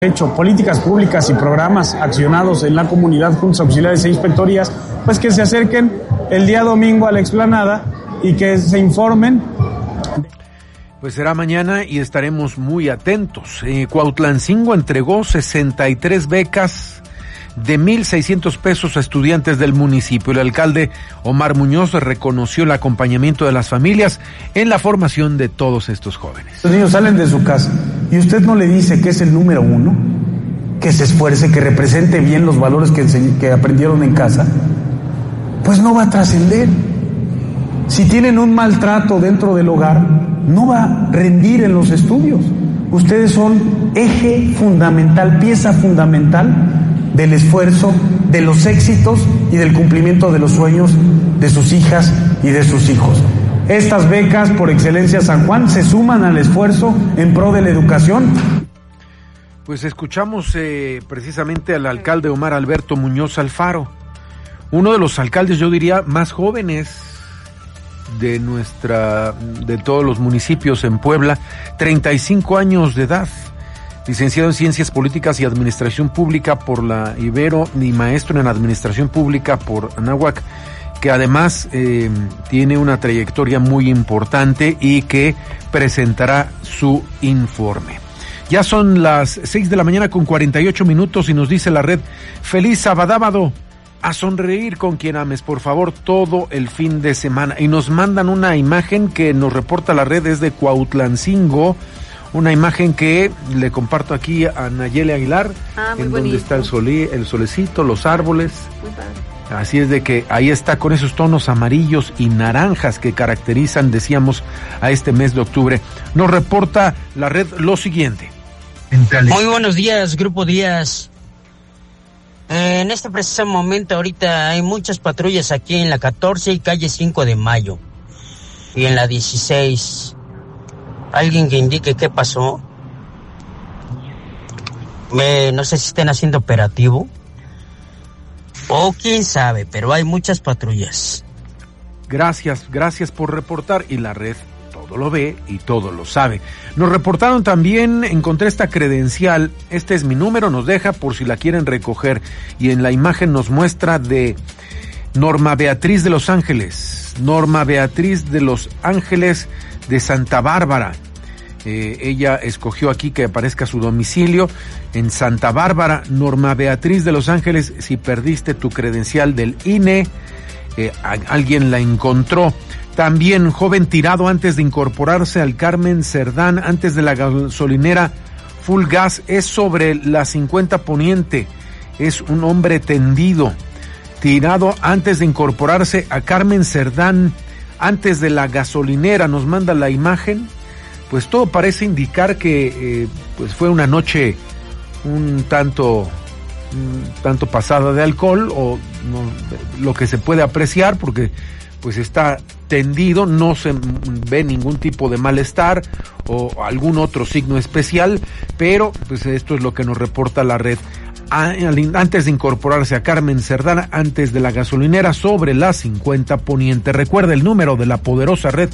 hecho políticas públicas y programas accionados en la comunidad, juntas auxiliares e inspectorías, pues que se acerquen el día domingo a la explanada y que se informen. Pues será mañana y estaremos muy atentos. Cuautlancingo entregó 63 becas de 1,600 pesos a estudiantes del municipio. El alcalde Omar Muñoz reconoció el acompañamiento de las familias en la formación de todos estos jóvenes. Los niños salen de su casa y usted no le dice que es el número uno, que se esfuerce, que represente bien los valores que aprendieron en casa, pues no va a trascender. Si tienen un maltrato dentro del hogar, no va a rendir en los estudios. Ustedes son eje fundamental, pieza fundamental del esfuerzo, de los éxitos y del cumplimiento de los sueños de sus hijas y de sus hijos. Estas becas por Excelencia San Juan se suman al esfuerzo en pro de la educación. Pues escuchamos precisamente al alcalde Omar Alberto Muñoz Alfaro, uno de los alcaldes, yo diría, más jóvenes de todos los municipios en Puebla, 35 años de edad. Licenciado en Ciencias Políticas y Administración Pública por la Ibero y maestro en Administración Pública por Anáhuac, que además tiene una trayectoria muy importante y que presentará su informe. Ya son las 6 de la mañana con 48 minutos y nos dice la red: feliz sabadábado, a sonreír con quien ames, por favor, todo el fin de semana. Y nos mandan una imagen que nos reporta la red desde Cuautlancingo, una imagen que le comparto aquí a Nayeli Aguilar, en donde está el solecito, los árboles. Muy padre. Así es de que ahí está, con esos tonos amarillos y naranjas que caracterizan, decíamos, a este mes de octubre. Nos reporta la red lo siguiente. Muy buenos días, Grupo Díaz. En este preciso momento ahorita hay muchas patrullas aquí en la 14 y calle 5 de Mayo. Y en la 16... ¿Alguien que indique qué pasó? No sé si estén haciendo operativo. O quién sabe, pero hay muchas patrullas. Gracias por reportar. Y la red todo lo ve y todo lo sabe. Nos reportaron también, encontré esta credencial. Este es mi número, nos deja por si la quieren recoger. Y en la imagen nos muestra de Norma Beatriz de Los Ángeles. Norma Beatriz de Los Ángeles de Santa Bárbara. Ella escogió aquí que aparezca su domicilio en Santa Bárbara. Norma Beatriz de Los Ángeles, si perdiste tu credencial del INE, alguien la encontró. También joven tirado antes de incorporarse al Carmen Cerdán, antes de la gasolinera Full Gas, es sobre la 50 Poniente. Es un hombre tendido, tirado antes de incorporarse a Carmen Cerdán, antes de la gasolinera. Nos manda la imagen. Pues todo parece indicar que pues fue una noche un tanto pasada de alcohol, o no, lo que se puede apreciar, porque pues está tendido, no se ve ningún tipo de malestar o algún otro signo especial, pero pues esto es lo que nos reporta la red. Antes de incorporarse a Carmen Cerdán, antes de la gasolinera, sobre la 50 Poniente. Recuerda el número de la poderosa red: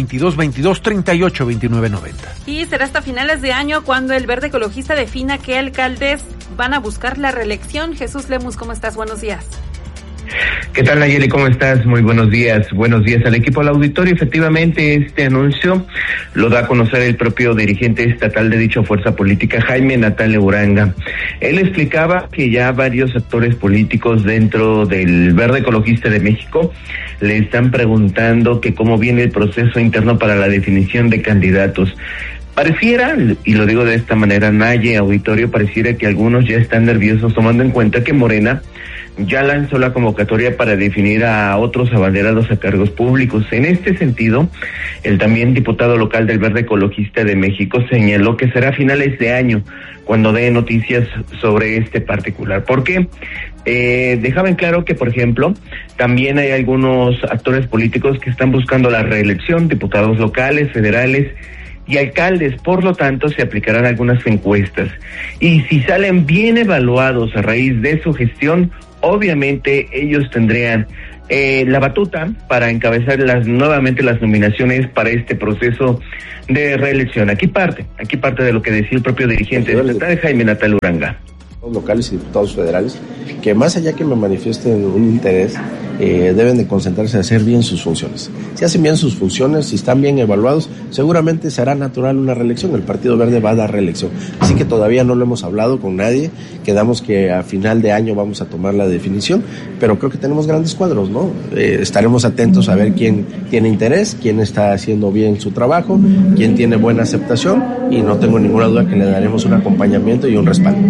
2222-382990. Y será hasta finales de año cuando el Verde Ecologista defina qué alcaldes van a buscar la reelección. Jesús Lemus, ¿cómo estás? Buenos días. ¿Qué tal, Nayeli? ¿Cómo estás? Muy buenos días. Buenos días al equipo, al auditorio. Efectivamente, este anuncio lo da a conocer el propio dirigente estatal de dicha fuerza política, Jaime Natale Uranga. Él explicaba que ya varios actores políticos dentro del Verde Ecologista de México le están preguntando que cómo viene el proceso interno para la definición de candidatos. Pareciera, y lo digo de esta manera, Naye, auditorio, pareciera que algunos ya están nerviosos, tomando en cuenta que Morena ya lanzó la convocatoria para definir a otros abanderados a cargos públicos. En este sentido, el también diputado local del Verde Ecologista de México señaló que será a finales de año cuando dé noticias sobre este particular. ¿Por qué? Dejaba en claro que, por ejemplo, también hay algunos actores políticos que están buscando la reelección, diputados locales, federales y alcaldes. Por lo tanto, se aplicarán algunas encuestas. Y si salen bien evaluados a raíz de su gestión, obviamente ellos tendrían la batuta para encabezar nuevamente las nominaciones para este proceso de reelección. Aquí parte de lo que decía el propio dirigente estatal, Jaime Natal Uranga. Locales y diputados federales, que más allá que me manifiesten un interés, deben de concentrarse en hacer bien sus funciones. Si hacen bien sus funciones, si están bien evaluados, seguramente será natural una reelección. El Partido Verde va a dar reelección. Así que todavía no lo hemos hablado con nadie. Quedamos que a final de año vamos a tomar la definición, pero creo que tenemos grandes cuadros, ¿no? Estaremos atentos a ver quién tiene interés, quién está haciendo bien su trabajo, quién tiene buena aceptación, y no tengo ninguna duda que le daremos un acompañamiento y un respaldo.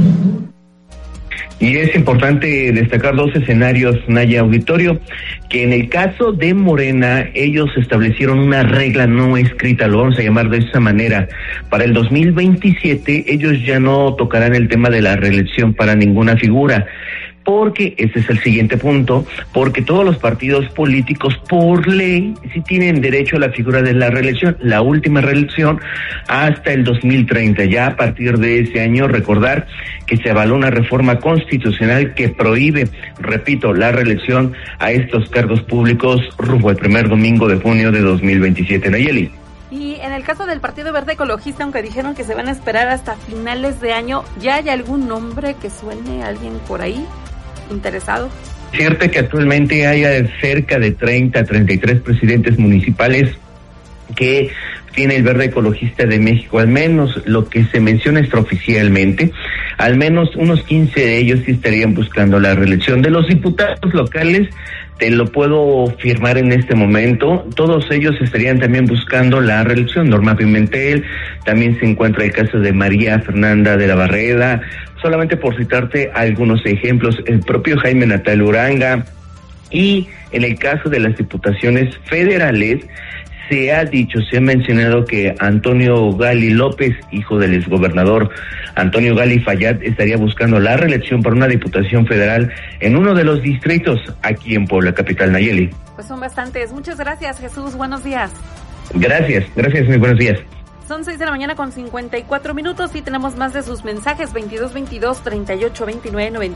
Y es importante destacar dos escenarios, Naya Auditorio, que en el caso de Morena, ellos establecieron una regla no escrita, lo vamos a llamar de esa manera. Para el 2027, ellos ya no tocarán el tema de la reelección para ninguna figura, porque ese es el siguiente punto, porque todos los partidos políticos por ley sí tienen derecho a la figura de la reelección, la última reelección hasta el 2030. Ya a partir de ese año, recordar que se avaló una reforma constitucional que prohíbe, repito, la reelección a estos cargos públicos rumbo al primer domingo de junio de 2027. Nayeli. Y en el caso del Partido Verde Ecologista, aunque dijeron que se van a esperar hasta finales de año, ¿ya hay algún nombre que suene a alguien por ahí interesado? Cierto que actualmente hay cerca de 33 presidentes municipales que tiene el Verde Ecologista de México, al menos lo que se menciona extraoficialmente, al menos unos 15 de ellos sí estarían buscando la reelección. De los diputados locales, te lo puedo firmar en este momento, todos ellos estarían también buscando la reelección. Norma Pimentel, también se encuentra el caso de María Fernanda de la Barreda, solamente por citarte algunos ejemplos, el propio Jaime Natal Uranga. Y en el caso de las diputaciones federales, se ha mencionado que Antonio Gali López, hijo del exgobernador Antonio Gali Fayad, estaría buscando la reelección para una diputación federal en uno de los distritos aquí en Puebla Capital. Nayeli. Pues son bastantes. Muchas gracias, Jesús. Buenos días. Gracias, muy buenos días. Son 6 de la mañana con 54 minutos y tenemos más de sus mensajes, 2222-382990.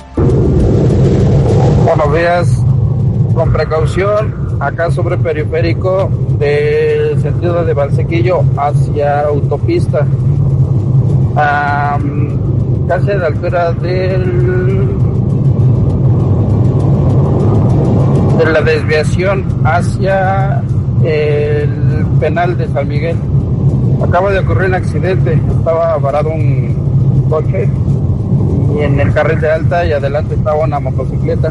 Buenos días. Con precaución, acá sobre periférico del sentido de Valsequillo hacia autopista, casi a la altura de la desviación hacia el penal de San Miguel. Acaba de ocurrir un accidente, estaba varado un coche y en el carril de alta y adelante estaba una motocicleta.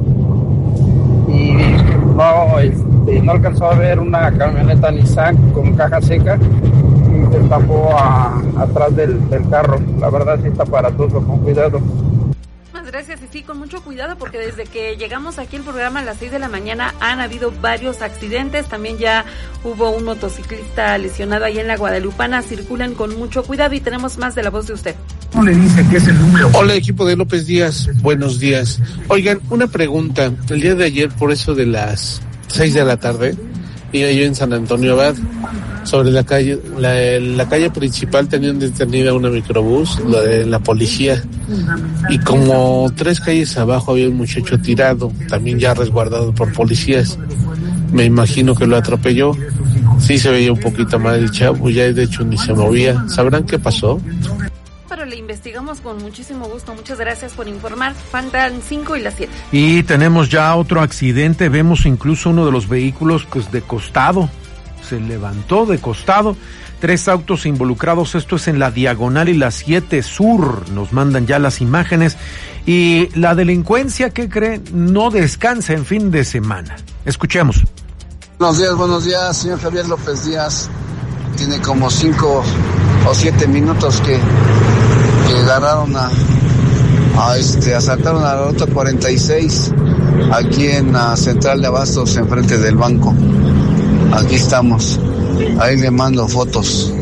Y no alcanzó a ver una camioneta Nissan con caja seca y se tapó atrás del carro. La verdad sí está aparatoso, con cuidado. Muchas gracias, y sí, con mucho cuidado, porque desde que llegamos aquí al programa a las 6 de la mañana han habido varios accidentes. También ya hubo un motociclista lesionado ahí en la Guadalupana. Circulan con mucho cuidado y tenemos más de la voz de usted. ¿Cómo le dice que es el número? Hola, equipo de López Díaz, buenos días. Oigan, una pregunta. El día de ayer, por eso de las 6 de la tarde, iba yo en San Antonio Abad, sobre la calle principal tenían detenida una microbús, la policía, y como 3 calles abajo había un muchacho tirado, también ya resguardado por policías. Me imagino que lo atropelló. Sí se veía un poquito mal el chavo, ya de hecho ni se movía. ¿Sabrán qué pasó? Pero le investigamos con muchísimo gusto. Muchas gracias por informar. Faltan 5 y las 7. Y tenemos ya otro accidente. Vemos incluso uno de los vehículos pues de costado. Se levantó de costado. 3 autos involucrados. Esto es en la Diagonal y la 7 Sur. Nos mandan ya las imágenes. Y la delincuencia, ¿qué creen? No descansa en fin de semana. Escuchemos. Buenos días, señor Javier López Díaz. Tiene como 5 o 7 minutos que agarraron asaltaron a la ruta 46 aquí en la central de abastos enfrente del banco. Aquí estamos, ahí le mando fotos.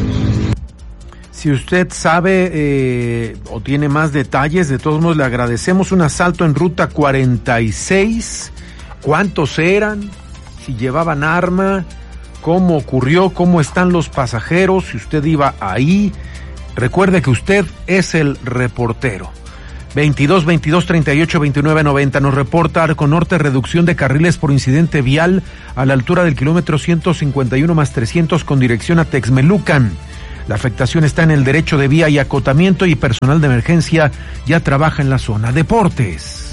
Si usted sabe o tiene más detalles, de todos modos le agradecemos. Un asalto en ruta 46, ¿cuántos eran? Si llevaban arma, ¿cómo ocurrió? ¿Cómo están los pasajeros? Si usted iba ahí, recuerde que usted es el reportero. 22-22-38-29-90. Nos reporta Arco Norte reducción de carriles por incidente vial a la altura del kilómetro 151+300 con dirección a Texmelucan. La afectación está en el derecho de vía y acotamiento y personal de emergencia ya trabaja en la zona. Deportes.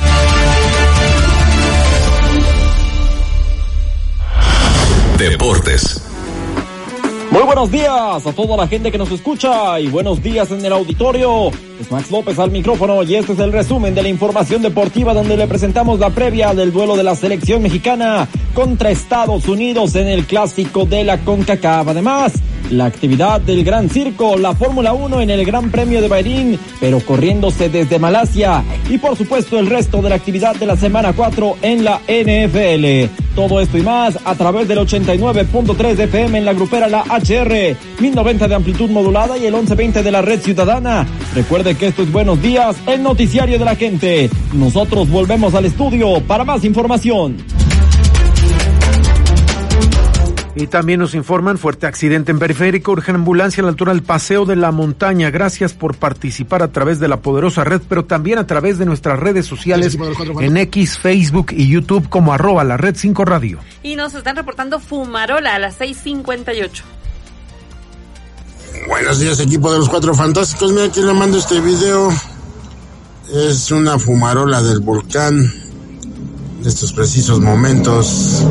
Deportes. Muy buenos días a toda la gente que nos escucha y buenos días en el auditorio. Es Max López al micrófono y este es el resumen de la información deportiva donde le presentamos la previa del duelo de la selección mexicana contra Estados Unidos en el clásico de la CONCACAF. Además, la actividad del Gran Circo, la Fórmula 1 en el Gran Premio de Bahrein, pero corriéndose desde Malasia. Y por supuesto el resto de la actividad de la semana 4 en la NFL. Todo esto y más a través del 89.3 de FM en la grupera La HR, 1090 de amplitud modulada y el 1120 de la red ciudadana. Recuerde que esto es Buenos Días, el noticiario de la gente. Nosotros volvemos al estudio para más información. Y también nos informan, fuerte accidente en Periférico, urge ambulancia a la altura del Paseo de la Montaña. Gracias por participar a través de la poderosa red, pero también a través de nuestras redes sociales en X, Facebook y YouTube como @la red 5 radio. Y nos están reportando fumarola a las 6:58. Buenos días, equipo de los Cuatro Fantásticos. Mira, aquí le mando este video. Es una fumarola del volcán en estos precisos momentos.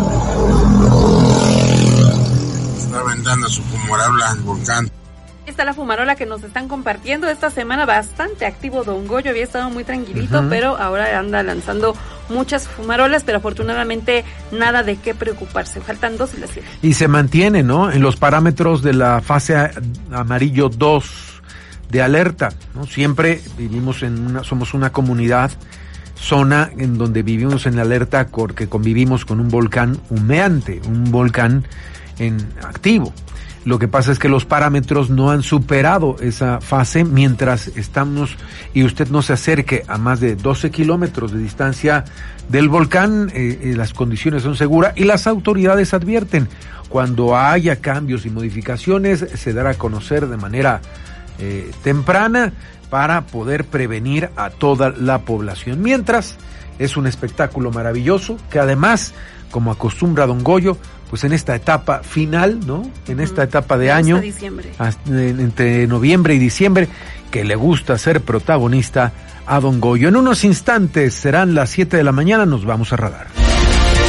Está aventando su fumarola al volcán. Está la fumarola que nos están compartiendo esta semana, bastante activo Don Goyo, había estado muy tranquilito, pero ahora anda lanzando muchas fumarolas, pero afortunadamente nada de qué preocuparse, faltan 2 y las 7. Y se mantiene, ¿no?, en los parámetros de la fase amarillo 2 de alerta, ¿no? Siempre vivimos somos una comunidad, zona en donde vivimos en alerta porque convivimos con un volcán humeante, un volcán en activo. Lo que pasa es que los parámetros no han superado esa fase mientras estamos y usted no se acerque a más de 12 kilómetros de distancia del volcán, las condiciones son seguras y las autoridades advierten. Cuando haya cambios y modificaciones se dará a conocer de manera temprana para poder prevenir a toda la población. Mientras, es un espectáculo maravilloso que además, como acostumbra Don Goyo, pues en esta etapa final, ¿no?, en esta etapa de año, entre noviembre y diciembre, que le gusta ser protagonista a Don Goyo. En unos instantes serán las 7 de la mañana, nos vamos a Radar.